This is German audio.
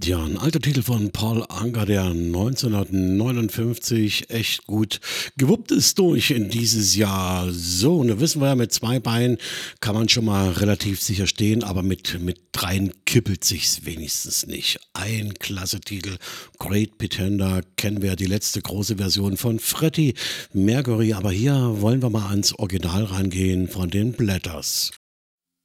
Ja, ein alter Titel von Paul Anka, der 1959 echt gut gewuppt ist durch in dieses Jahr. So, und da wissen wir ja, mit zwei Beinen kann man schon mal relativ sicher stehen, aber mit dreien kippelt sich's wenigstens nicht. Ein klasse Titel, Great Pretender, kennen wir ja die letzte große Version von Freddie Mercury, aber hier wollen wir mal ans Original rangehen von den Blatters.